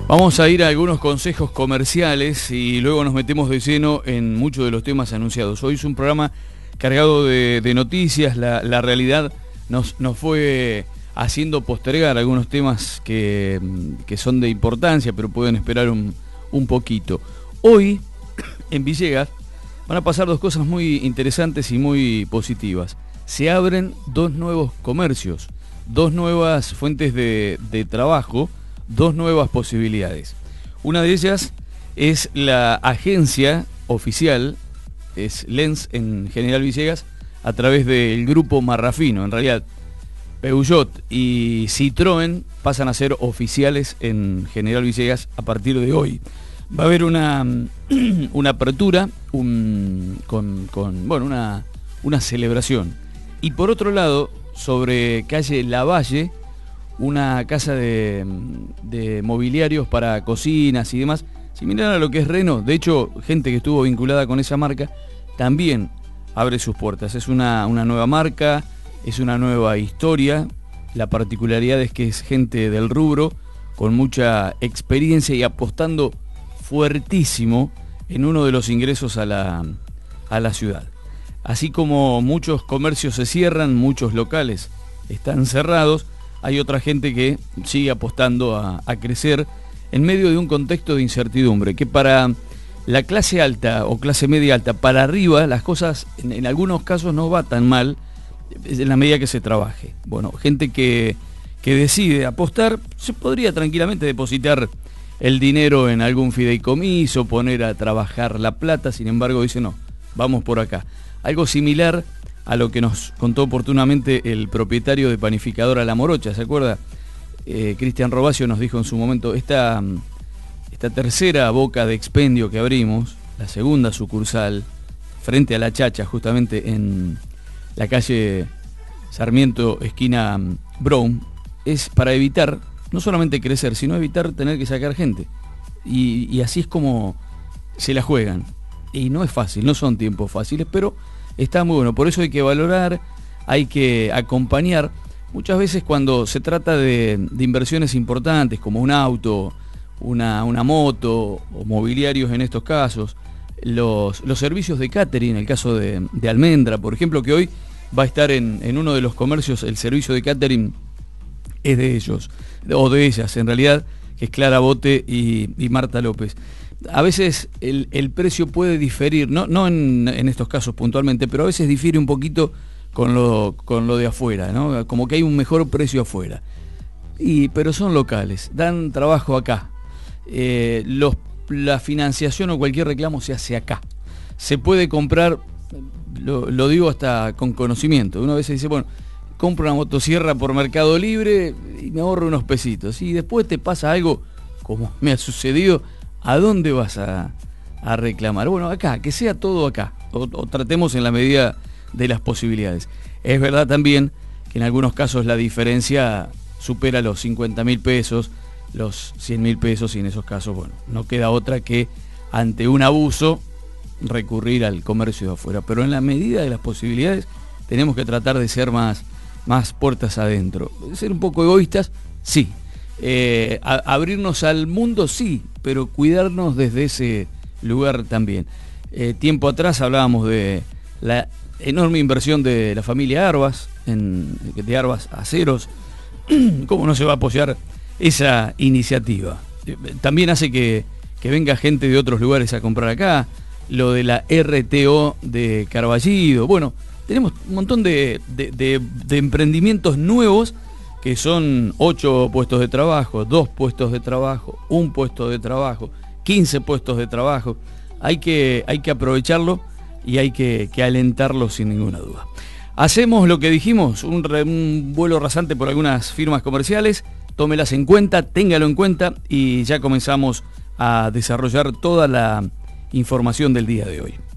Vamos a ir a algunos consejos comerciales y luego nos metemos de lleno en muchos de los temas anunciados. Hoy es un programa cargado de noticias. La realidad nos fue haciendo postergar algunos temas que son de importancia, pero pueden esperar un poquito. Hoy, en Villegas, van a pasar dos cosas muy interesantes y muy positivas. Se abren dos nuevos comercios, dos nuevas fuentes de trabajo, dos nuevas posibilidades. Una de ellas es la agencia oficial, es Lens en General Villegas, a través del grupo Marrafino. En realidad, Peugeot y Citroën pasan a ser oficiales en General Villegas a partir de hoy. Va a haber una apertura, una celebración. Y por otro lado, sobre calle Lavalle, una casa de mobiliarios para cocinas y demás, similar a lo que es Renault. De hecho, gente que estuvo vinculada con esa marca también abre sus puertas. Es una nueva marca, es una nueva historia. La particularidad es que es gente del rubro, con mucha experiencia y apostando fuertísimo en uno de los ingresos a la ciudad. Así como muchos comercios se cierran, muchos locales están cerrados, hay otra gente que sigue apostando a crecer en medio de un contexto de incertidumbre, que para la clase alta o clase media alta, para arriba, las cosas en algunos casos no va tan mal en la medida que se trabaje. Bueno, gente que decide apostar, se podría tranquilamente depositar el dinero en algún fideicomiso, poner a trabajar la plata, sin embargo dice no, vamos por acá. Algo similar a lo que nos contó oportunamente el propietario de Panificadora La Morocha, ¿se acuerda? Cristian Robacio nos dijo en su momento, esta tercera boca de expendio que abrimos, la segunda sucursal, frente a La Chacha, justamente en la calle Sarmiento, esquina Brown, es para evitar, no solamente crecer, sino evitar tener que sacar gente. Y así es como se la juegan. Y no es fácil, no son tiempos fáciles, pero está muy bueno. Por eso hay que valorar, hay que acompañar. Muchas veces cuando se trata de inversiones importantes, como un auto, una moto, o mobiliarios en estos casos, los servicios de catering, el caso de Almendra, por ejemplo, que hoy va a estar en uno de los comercios, el servicio de catering es de ellos, o de ellas en realidad, que es Clara Bote y Marta López. A veces el precio puede diferir, no en estos casos puntualmente, pero a veces difiere un poquito con lo de afuera, ¿no? Como que hay un mejor precio afuera. Pero son locales, dan trabajo acá. La financiación o cualquier reclamo se hace acá. Se puede comprar, lo digo hasta con conocimiento. Uno a veces dice, bueno, compro una motosierra por Mercado Libre y me ahorro unos pesitos. Y después te pasa algo, como me ha sucedido, ¿a dónde vas a reclamar? Bueno, acá, que sea todo acá, o tratemos en la medida de las posibilidades. Es verdad también que en algunos casos la diferencia supera los 50.000 pesos, los 100.000 pesos, y en esos casos, bueno, no queda otra que ante un abuso recurrir al comercio de afuera. Pero en la medida de las posibilidades tenemos que tratar de ser más puertas adentro. Ser un poco egoístas, sí. Abrirnos al mundo, sí, pero cuidarnos desde ese lugar también. Tiempo atrás hablábamos de la enorme inversión de la familia Arbas, de Arbas Aceros. ¿Cómo no se va a apoyar esa iniciativa? También hace que venga gente de otros lugares a comprar acá. Lo de la RTO de Carballido. Bueno, tenemos un montón de emprendimientos nuevos que son 8 puestos de trabajo, 2 puestos de trabajo, 1 puesto de trabajo, 15 puestos de trabajo. Hay que aprovecharlo y hay que alentarlo sin ninguna duda. Hacemos lo que dijimos, un vuelo rasante por algunas firmas comerciales, tómelas en cuenta, téngalo en cuenta y ya comenzamos a desarrollar toda la información del día de hoy.